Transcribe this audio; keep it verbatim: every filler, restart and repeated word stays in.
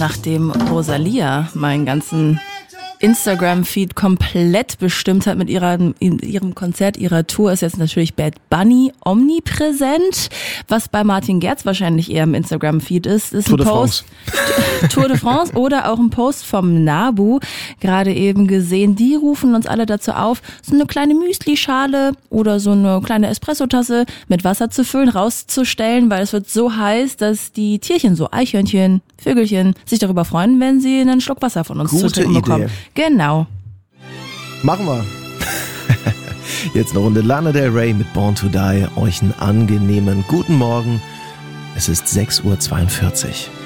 Nachdem Rosalia meinen ganzen Instagram-Feed komplett bestimmt hat mit ihrer, in ihrem Konzert, ihrer Tour, ist jetzt natürlich Bad Bunny omnipräsent. Was bei Martin Gerz wahrscheinlich eher im Instagram-Feed ist, ist Tour ein de Post. France. Tour de France oder auch ein Post vom Nabu, gerade eben gesehen. Die rufen uns alle dazu auf, so eine kleine Müsli-Schale oder so eine kleine Espressotasse mit Wasser zu füllen, rauszustellen, weil es wird so heiß, dass die Tierchen, so Eichhörnchen, Vögelchen, sich darüber freuen, wenn sie einen Schluck Wasser von uns Gute zu trinken Idee. bekommen. Genau. Machen wir. Jetzt eine Runde Lana Del Rey mit Born to Die. Euch einen angenehmen guten Morgen. Es ist sechs Uhr zweiundvierzig.